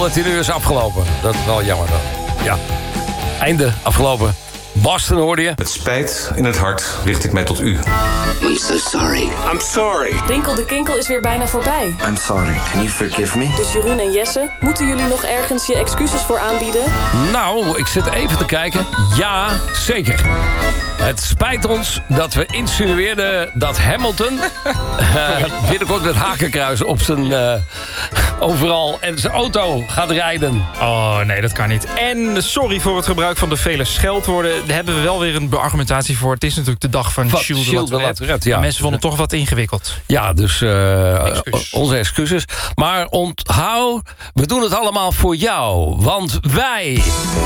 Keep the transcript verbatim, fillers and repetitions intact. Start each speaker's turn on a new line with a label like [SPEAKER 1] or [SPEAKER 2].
[SPEAKER 1] Formule tien uur is afgelopen. Dat is wel jammer dan. Ja, einde afgelopen. Boston hoorde je.
[SPEAKER 2] Met spijt in het hart richt ik mij tot u.
[SPEAKER 3] I'm so sorry.
[SPEAKER 2] I'm sorry.
[SPEAKER 4] Winkel de Kinkel is weer bijna voorbij.
[SPEAKER 3] I'm sorry. Can you forgive me?
[SPEAKER 4] Dus Jeroen en Jesse, moeten jullie nog ergens je excuses voor aanbieden?
[SPEAKER 1] Nou, ik zit even te kijken. Ja, zeker. Het spijt ons dat we insinueerden dat Hamilton... Uh, binnenkort met hakenkruis op zijn uh, overal en zijn auto gaat rijden.
[SPEAKER 5] Oh, nee, dat kan niet. En sorry voor het gebruik van de vele scheldwoorden. Daar hebben we wel weer een argumentatie voor. Het is natuurlijk de dag van Gilles de La Tourette.
[SPEAKER 1] Ja.
[SPEAKER 5] Mensen vonden het toch wat ingewikkeld.
[SPEAKER 1] Ja, dus uh,
[SPEAKER 5] Excuus.
[SPEAKER 1] onze excuses. Maar onthoud, we doen het allemaal voor jou. Want wij...